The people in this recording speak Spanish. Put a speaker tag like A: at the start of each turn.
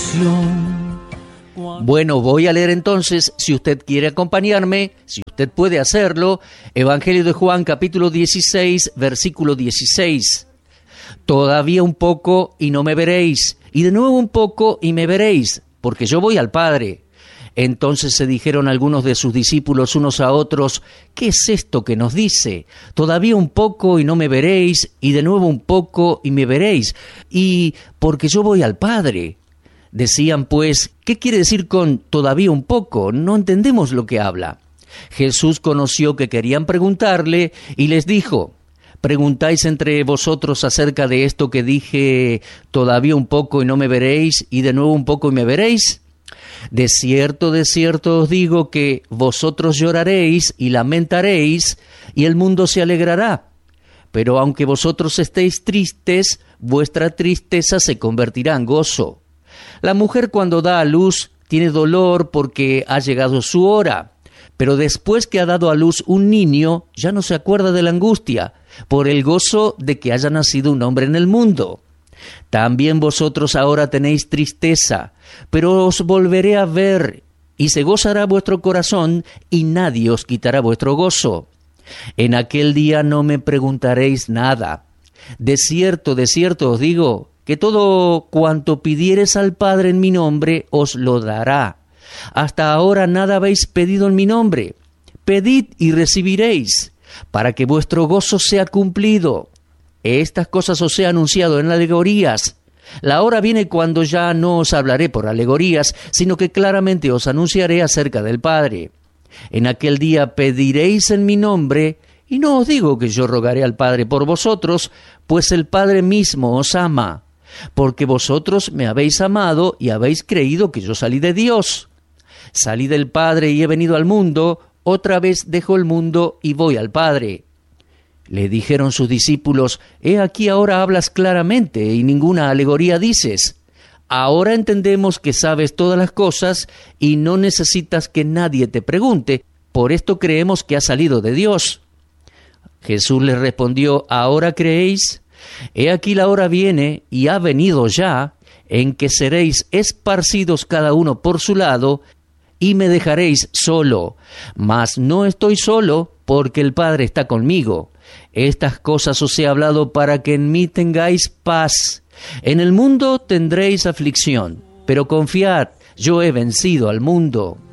A: Bueno, voy a leer entonces, si usted quiere acompañarme, si usted puede hacerlo, Evangelio de Juan, capítulo 16, versículo 16. Todavía un poco y no me veréis, y de nuevo un poco y me veréis, porque yo voy al Padre. Entonces se dijeron algunos de sus discípulos unos a otros, ¿qué es esto que nos dice? Todavía un poco y no me veréis, y de nuevo un poco y me veréis, y porque yo voy al Padre. Decían pues, ¿qué quiere decir con todavía un poco? No entendemos lo que habla. Jesús conoció que querían preguntarle y les dijo, ¿preguntáis entre vosotros acerca de esto que dije, todavía un poco y no me veréis, y de nuevo un poco y me veréis? De cierto os digo que vosotros lloraréis y lamentaréis, y el mundo se alegrará. Pero aunque vosotros estéis tristes, vuestra tristeza se convertirá en gozo. La mujer cuando da a luz tiene dolor porque ha llegado su hora, pero después que ha dado a luz un niño ya no se acuerda de la angustia, por el gozo de que haya nacido un hombre en el mundo. También vosotros ahora tenéis tristeza, pero os volveré a ver, y se gozará vuestro corazón, y nadie os quitará vuestro gozo. En aquel día no me preguntaréis nada. De cierto os digo, que todo cuanto pidiereis al Padre en mi nombre, os lo dará. Hasta ahora nada habéis pedido en mi nombre. Pedid y recibiréis, para que vuestro gozo sea cumplido. Estas cosas os he anunciado en alegorías. La hora viene cuando ya no os hablaré por alegorías, sino que claramente os anunciaré acerca del Padre. En aquel día pediréis en mi nombre, y no os digo que yo rogaré al Padre por vosotros, pues el Padre mismo os ama, porque vosotros me habéis amado y habéis creído que yo salí de Dios. Salí del Padre y he venido al mundo, otra vez dejo el mundo y voy al Padre. Le dijeron sus discípulos, he aquí ahora hablas claramente y ninguna alegoría dices. Ahora entendemos que sabes todas las cosas y no necesitas que nadie te pregunte, por esto creemos que has salido de Dios. Jesús les respondió, ¿ahora creéis? He aquí la hora viene, y ha venido ya, en que seréis esparcidos cada uno por su lado, y me dejaréis solo. Mas no estoy solo, porque el Padre está conmigo. Estas cosas os he hablado para que en mí tengáis paz. En el mundo tendréis aflicción, pero confiad, yo he vencido al mundo.